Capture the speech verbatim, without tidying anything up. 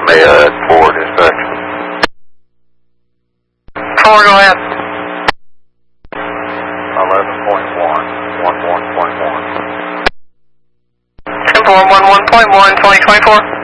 me uh, forward dispatch. Four, go ahead. eleven point one, one one point one. Temple one one one point one, twenty twenty-four.